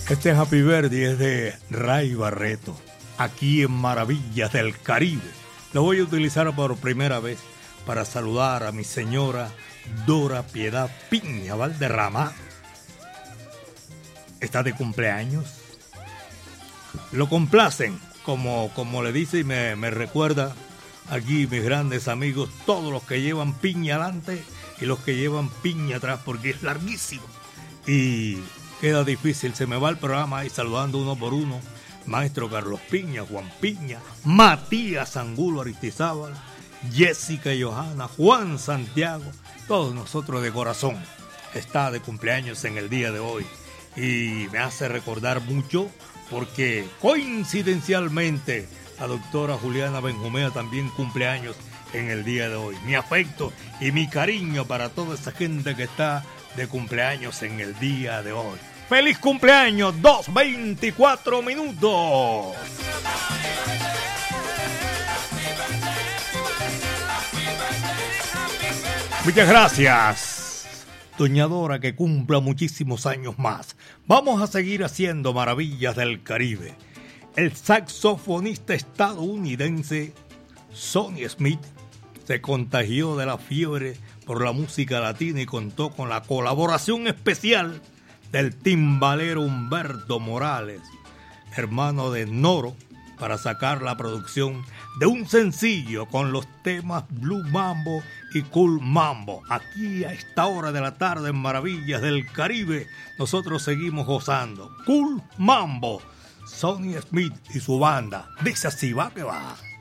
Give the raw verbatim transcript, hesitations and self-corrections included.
Este Happy Birthday es de Ray Barreto, aquí en Maravillas del Caribe. Lo voy a utilizar por primera vez para saludar a mi señora Dora Piedad Piña Valderrama. Está de cumpleaños. Lo complacen, como, como le dice y me, me recuerda aquí mis grandes amigos, todos los que llevan piña adelante y los que llevan piña atrás, porque es larguísimo. Y queda difícil, se me va el programa ahí saludando uno por uno. Maestro Carlos Piña, Juan Piña, Matías Angulo Aristizábal, Jessica y Johanna, Juan Santiago, todos nosotros de corazón. Está de cumpleaños en el día de hoy y me hace recordar mucho porque coincidencialmente la doctora Juliana Benjumea también cumpleaños en el día de hoy. Mi afecto y mi cariño para toda esa gente que está de cumpleaños en el día de hoy. ¡Feliz cumpleaños! dos veinticuatro minutos. Muchas gracias, doña Dora, que cumpla muchísimos años más. Vamos a seguir haciendo maravillas del Caribe. El saxofonista estadounidense Sonny Smith se contagió de la fiebre por la música latina y contó con la colaboración especial del timbalero Humberto Morales, hermano de Noro, para sacar la producción de un sencillo con los temas Blue Mambo y Cool Mambo. Aquí a esta hora de la tarde en Maravillas del Caribe, nosotros seguimos gozando. Cool Mambo, Sonny Smith y su banda. Dice así, va que va.